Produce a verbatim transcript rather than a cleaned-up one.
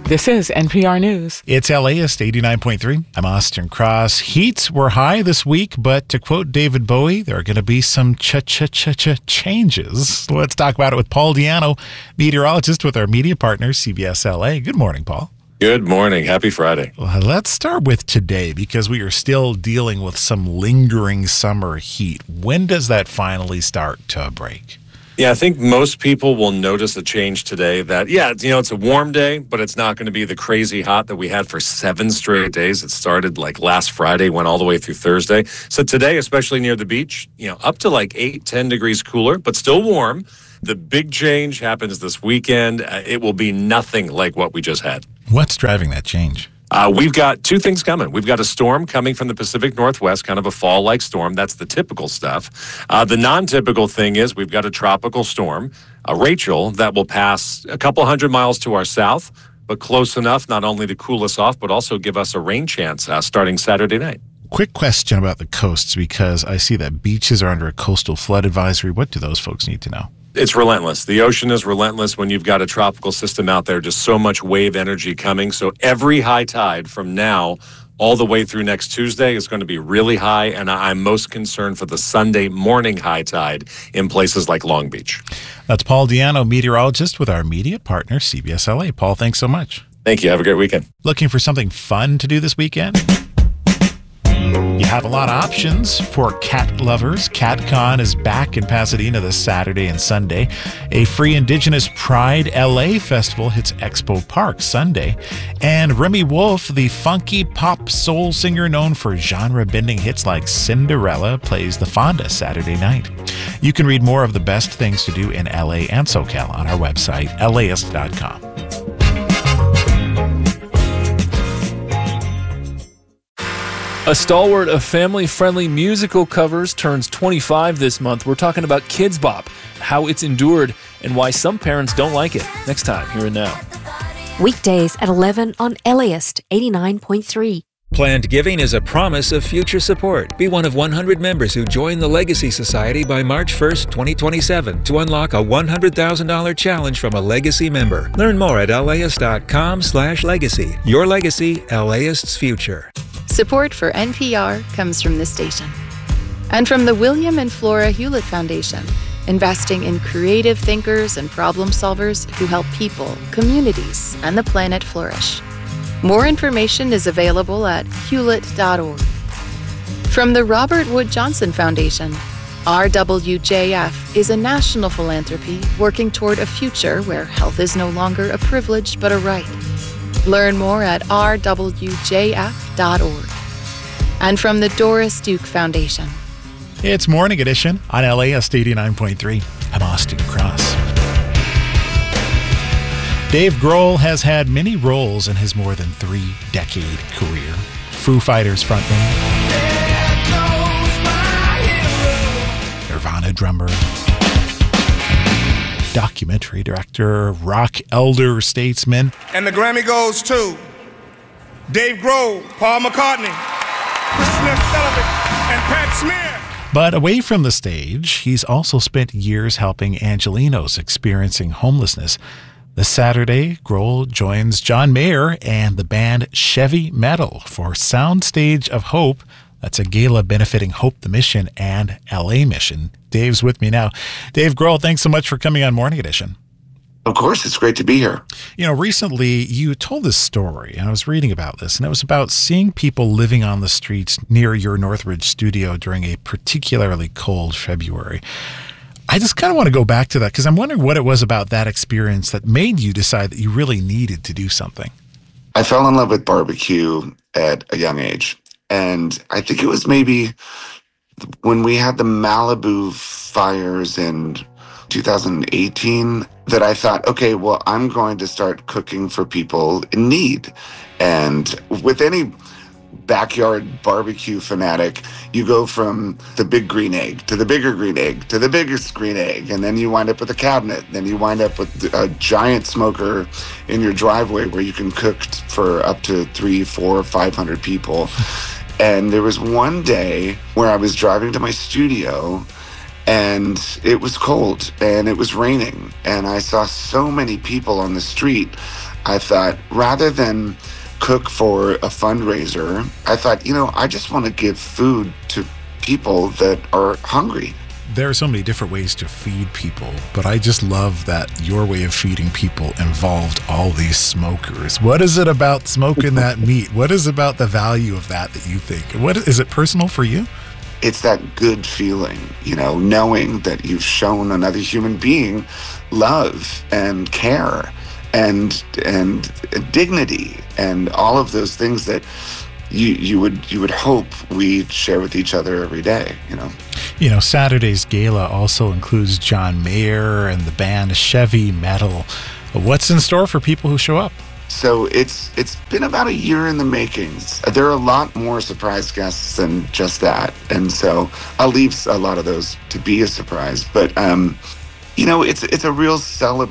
This is N P R News. It's LAist eighty-nine point three. I'm Austin Cross. Heats were high this week, but to quote David Bowie, there are going to be some cha-cha-cha-cha changes. Let's talk about it with Paul Diano, meteorologist with our media partner, C B S L A. Good morning, Paul. Good morning. Happy Friday. Well, let's start with today because we are still dealing with some lingering summer heat. When does that finally start to break? Yeah, I think most people will notice a change today that, yeah, you know, it's a warm day, but it's not going to be the crazy hot that we had for seven straight days. It started like last Friday, went all the way through Thursday. So today, especially near the beach, you know, up to like eight, ten degrees cooler, but still warm. The big change happens this weekend. Uh, it will be nothing like what we just had. What's driving that change? Uh, we've got two things coming. We've got a storm coming from the Pacific Northwest, kind of a fall-like storm. That's the typical stuff. Uh, the non-typical thing is we've got a tropical storm, a Rachel, that will pass a couple hundred miles to our south, but close enough not only to cool us off, but also give us a rain chance uh, starting Saturday night. Quick question about the coasts, because I see that beaches are under a coastal flood advisory. What do those folks need to know? It's relentless. The ocean is relentless when you've got a tropical system out there, just so much wave energy coming. So every high tide from now all the way through next Tuesday is going to be really high, and I'm most concerned for the Sunday morning high tide in places like Long Beach. That's Paul Diano, meteorologist with our media partner, C B S L A. Paul, thanks so much. Thank you. Have a great weekend. Looking for something fun to do this weekend? You have a lot of options for cat lovers. CatCon is back in Pasadena this Saturday and Sunday. A free Indigenous Pride L A festival hits Expo Park Sunday. And Remy Wolf, the funky pop soul singer known for genre-bending hits like Cinderella, plays the Fonda Saturday night. You can read more of the best things to do in L A and SoCal on our website, L A ist dot com. A stalwart of family-friendly musical covers turns twenty-five this month. We're talking about Kidz Bop, how it's endured, and why some parents don't like it. Next time, Here and Now. Weekdays at eleven on LAist eighty-nine point three. Planned giving is a promise of future support. Be one of one hundred members who join the Legacy Society by March first, twenty twenty-seven to unlock a one hundred thousand dollars challenge from a Legacy member. Learn more at L A ist dot com slash legacy. Your legacy, LAist's future. Support for N P R comes from this station and from the William and Flora Hewlett Foundation, investing in creative thinkers and problem solvers who help people, communities, and the planet flourish. More information is available at hewlett dot org. From the Robert Wood Johnson Foundation, R W J F is a national philanthropy working toward a future where health is no longer a privilege but a right. Learn more at r w j f dot org. And from the Doris Duke Foundation. It's Morning Edition on LAist eighty-nine point three. I'm Austin Cross. Dave Grohl has had many roles in his more than three-decade career. Foo Fighters frontman, Nirvana drummer, documentary director, rock elder statesman. And the Grammy goes to Dave Grohl, Paul McCartney, Smith Sullivan, and Pat Smear. But away from the stage, he's also spent years helping Angelenos experiencing homelessness. This Saturday, Grohl joins John Mayer and the band Chevy Metal for Soundstage of Hope. That's a gala benefiting Hope the Mission and L A Mission. Dave's with me now. Dave Grohl, thanks so much for coming on Morning Edition. Of course, it's great to be here. You know, recently you told this story, and I was reading about this, and it was about seeing people living on the streets near your Northridge studio during a particularly cold February. I just kind of want to go back to that because I'm wondering what it was about that experience that made you decide that you really needed to do something. I fell in love with barbecue at a young age. And I think it was maybe when we had the Malibu fires in two thousand eighteen that I thought, okay, well, I'm going to start cooking for people in need. And with any backyard barbecue fanatic, you go from the big green egg to the bigger green egg to the biggest green egg, and then you wind up with a cabinet. Then you wind up with a giant smoker in your driveway where you can cook for up to three, four, five hundred people. And there was one day where I was driving to my studio And it was cold and it was raining. And I saw so many people on the street. I thought, rather than cook for a fundraiser, I thought, you know, I just want to give food to people that are hungry. There are so many different ways to feed people, but I just love that your way of feeding people involved all these smokers. What is it about smoking that meat? What is about the value of that that you think? What is it personal for you? It's that good feeling, you know, knowing that you've shown another human being love and care and and dignity and all of those things that you you would you would hope we'd share with each other every day, you know. You know, Saturday's gala also includes John Mayer and the band Chevy Metal. What's in store for people who show up? So it's it's been about a year in the makings. There are a lot more surprise guests than just that, and so I'll leave a lot of those to be a surprise. But um, you know, it's it's a real celebration